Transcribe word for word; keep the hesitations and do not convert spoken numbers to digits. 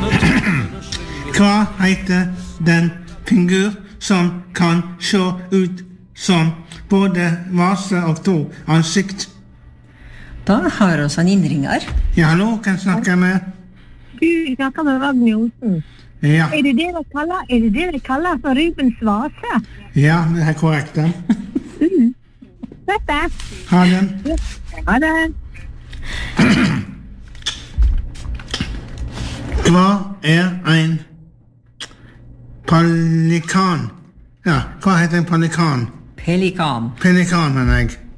Hva heter den figur som kan se ut som både vase og to ansikt? Da har vi en innringer. Ja, hallo, kan jeg snakke med? Du snakker med Ragnar Olsen. Ja. Er det det dere kaller, er det det dere kaller for Rubens vase? Ja, det er korrekt. Ja. Mm. Dette. Ha det. Ha det. Hva er en pelikan? Ja, hva heter en pelikan? Pelikan. Pelikan, mener jeg.